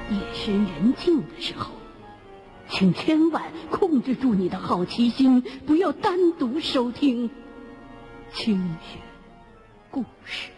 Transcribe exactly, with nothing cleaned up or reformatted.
夜深人静的时候，请千万控制住你的好奇心，不要单独收听清雪故事。